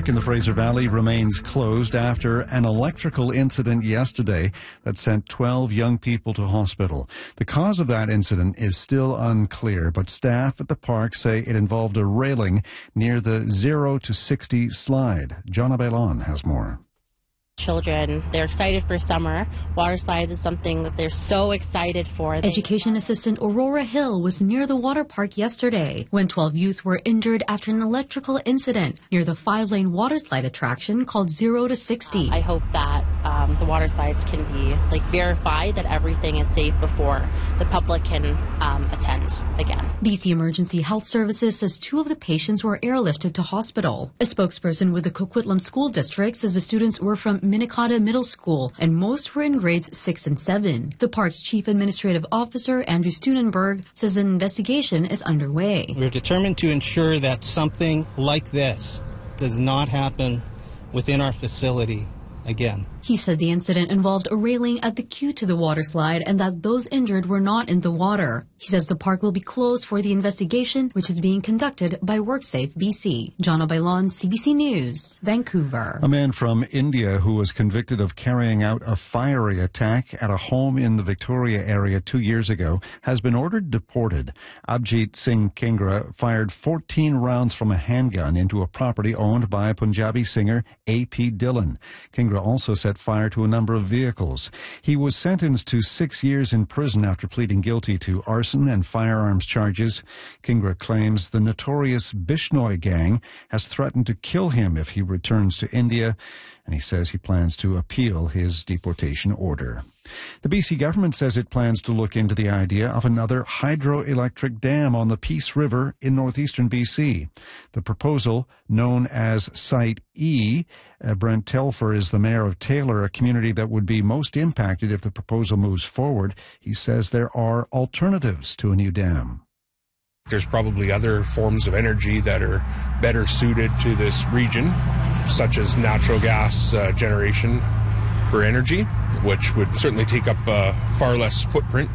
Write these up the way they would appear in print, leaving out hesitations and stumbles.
Park in the Fraser Valley remains closed after an electrical incident yesterday that sent 12 young people to hospital. The cause of that incident is still unclear, but staff at the park say it involved a railing near the 0 to 60 slide. Jonna Bailon has more. Children, they're excited for summer. Water slides is something that they're so excited for. Education assistant Aurora Hill was near the water park yesterday when 12 youth were injured after an electrical incident near the 5-lane water slide attraction called 0 to 60. I hope that the water slides can be verified that everything is safe before the public can attend again. BC Emergency Health Services says 2 of the patients were airlifted to hospital. A spokesperson with the Coquitlam School District says the students were from Minnetonka Middle School, and most were in grades 6 and 7. The park's Chief Administrative Officer, Andrew Steunenberg, says an investigation is underway. We're determined to ensure that something like this does not happen within our facility again. He said the incident involved a railing at the queue to the water slide and that those injured were not in the water. He says the park will be closed for the investigation, which is being conducted by WorkSafe BC. Jonna Bailon, CBC News, Vancouver. A man from India who was convicted of carrying out a fiery attack at a home in the Victoria area 2 years ago has been ordered deported. Abjit Singh Kingra fired 14 rounds from a handgun into a property owned by Punjabi singer A.P. Dillon. Kingra also set fire to a number of vehicles. He was sentenced to 6 years in prison after pleading guilty to arson and firearms charges. Kingra claims the notorious Bishnoi gang has threatened to kill him if he returns to India, and he says he plans to appeal his deportation order. The BC government says it plans to look into the idea of another hydroelectric dam on the Peace River in northeastern BC. The proposal, known as Site E, Brent Telfer is the mayor of Taylor, a community that would be most impacted if the proposal moves forward. He says there are alternatives to a new dam. There's probably other forms of energy that are better suited to this region, such as natural gas generation for energy, which would certainly take up far less footprint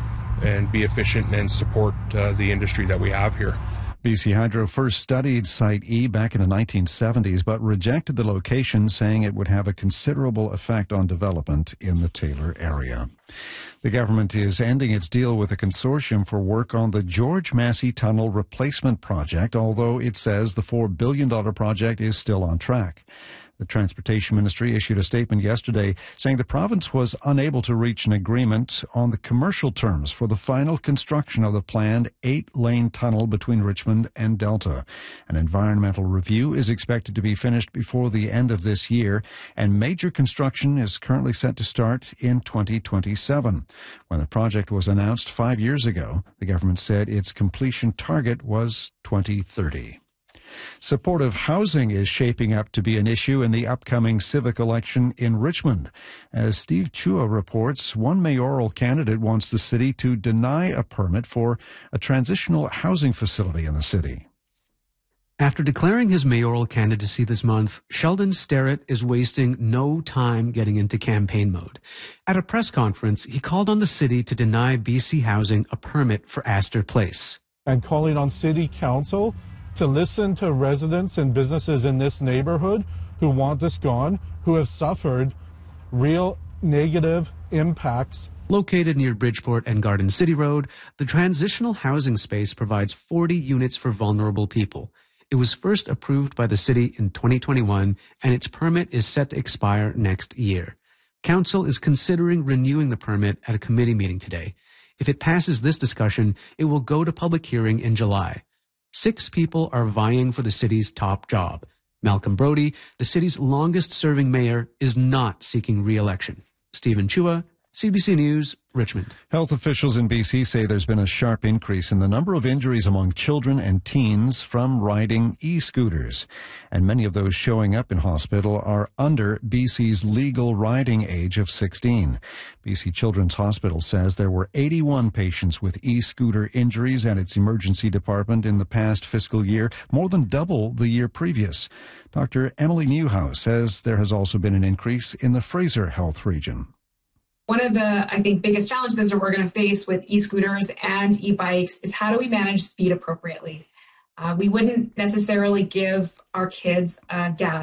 and be efficient and support the industry that we have here. BC Hydro first studied Site E back in the 1970s, but rejected the location, saying it would have a considerable effect on development in the Taylor area. The government is ending its deal with a consortium for work on the George Massey Tunnel Replacement Project, although it says the $4 billion project is still on track. The Transportation Ministry issued a statement yesterday saying the province was unable to reach an agreement on the commercial terms for the final construction of the planned 8-lane tunnel between Richmond and Delta. An environmental review is expected to be finished before the end of this year, and major construction is currently set to start in 2027. When the project was announced 5 years ago, the government said its completion target was 2030. Supportive housing is shaping up to be an issue in the upcoming civic election in Richmond. As Steve Chua reports, one mayoral candidate wants the city to deny a permit for a transitional housing facility in the city. After declaring his mayoral candidacy this month, Sheldon Sterrett is wasting no time getting into campaign mode. At a press conference, he called on the city to deny BC Housing a permit for Astor Place. I'm calling on City Council to listen to residents and businesses in this neighborhood who want this gone, who have suffered real negative impacts. Located near Bridgeport and Garden City Road, the transitional housing space provides 40 units for vulnerable people. It was first approved by the city in 2021, and its permit is set to expire next year. Council is considering renewing the permit at a committee meeting today. If it passes this discussion, it will go to public hearing in July. 6 people are vying for the city's top job. Malcolm Brody, the city's longest-serving mayor, is not seeking re-election. Stephen Chua, CBC News, Richmond. Health officials in BC say there's been a sharp increase in the number of injuries among children and teens from riding e-scooters. And many of those showing up in hospital are under BC's legal riding age of 16. BC Children's Hospital says there were 81 patients with e-scooter injuries at its emergency department in the past fiscal year, more than double the year previous. Dr. Emily Newhouse says there has also been an increase in the Fraser Health region. One of the, I think, biggest challenges that we're going to face with e-scooters and e-bikes is how do we manage speed appropriately? We wouldn't necessarily give our kids gas